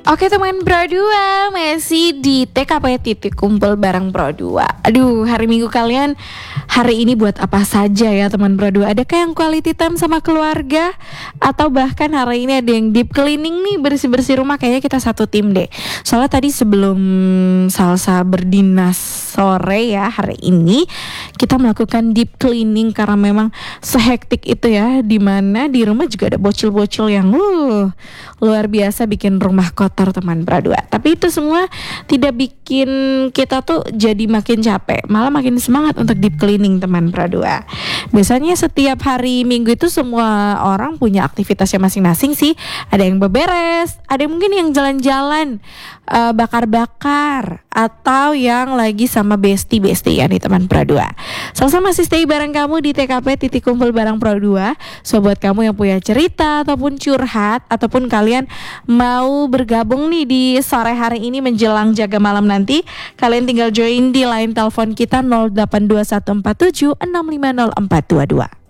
Oke teman Pro 2, masih di TKP titik kumpul bareng Pro 2. Aduh, hari Minggu kalian hari ini buat apa saja ya teman Pro 2? Adakah yang quality time sama keluarga? Atau bahkan hari ini ada yang deep cleaning nih, bersih-bersih rumah? Kayaknya kita satu tim deh. Soalnya tadi sebelum Salsa berdinas sore ya, hari ini kita melakukan deep cleaning karena memang sehektik itu ya, dimana di rumah juga ada bocil-bocil yang luar biasa bikin rumah kotor teman Pro 2. Tapi itu semua tidak bikin kita tuh jadi makin capek, malah makin semangat untuk deep cleaning teman Pro 2. Biasanya setiap hari Minggu itu semua orang punya aktivitasnya masing-masing sih. Ada yang beberes, ada yang mungkin yang jalan-jalan, bakar-bakar, atau yang lagi sama bestie-bestie ya nih teman Pro 2. Sama-sama masih stay bareng kamu di TKP titik kumpul bareng Pro 2. So buat kamu yang punya cerita ataupun curhat ataupun kalian mau bergabung nih di sore hari ini menjelang jaga malam nanti, kalian tinggal join di line telepon kita 082147650422.